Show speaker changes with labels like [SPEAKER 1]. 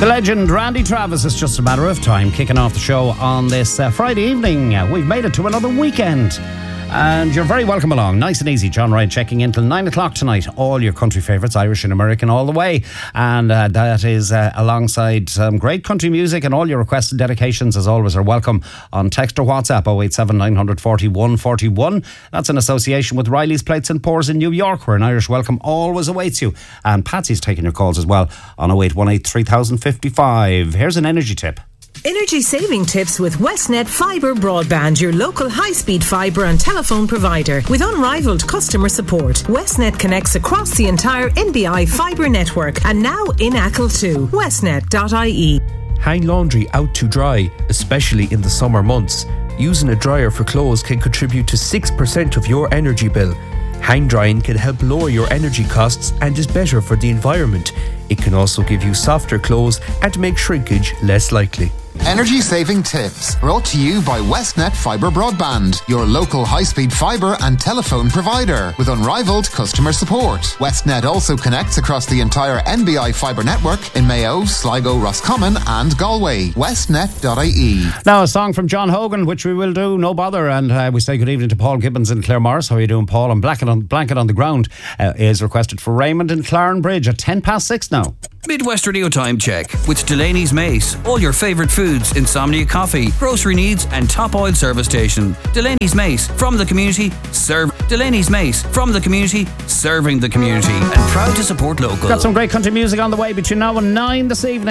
[SPEAKER 1] The legend Randy Travis. It's just a matter of time kicking off the show on this Friday evening. We've made it to another weekend. And you're very welcome along. Nice and easy. John Ryan checking in till 9 o'clock tonight. All your country favourites, Irish and American, all the way. And that is alongside some great country music, and all your requests and dedications, as always, are welcome on text or WhatsApp 087 940 141. That's in association with Riley's Plates and Pours in New York, where an Irish welcome always awaits you. And Patsy's taking your calls as well on 0818 3055. Here's an energy tip.
[SPEAKER 2] Energy saving tips with Westnet Fibre Broadband, your local high-speed fibre and telephone provider. With unrivaled customer support, Westnet connects across the entire NBI fibre network, and now in Achill too. Westnet.ie.
[SPEAKER 3] Hang laundry out to dry, especially in the summer months. Using a dryer for clothes can contribute to 6% of your energy bill. Hang drying can help lower your energy costs and is better for the environment. It can also give you softer clothes and make shrinkage less likely.
[SPEAKER 4] Energy saving tips brought to you by Westnet Fibre Broadband, your local high-speed fibre and telephone provider with unrivaled customer support. Westnet also connects across the entire NBI fibre network in Mayo, Sligo, Roscommon and Galway. Westnet.ie.
[SPEAKER 1] Now a song from John Hogan, which we will do, no bother, and we say good evening to Paul Gibbons and Claire Morris. How are you doing, Paul? And Blanket on the Ground is requested for Raymond in Clarenbridge at 6:10 now.
[SPEAKER 5] Midwest Radio Time Check with Delaney's Mace. All your favourite foods, insomnia coffee, grocery needs and top oil service station. Delaney's Mace, from the community, Delaney's Mace, from the community, serving the community, and proud to support local.
[SPEAKER 1] Got some great country music on the way between now and 9 this evening.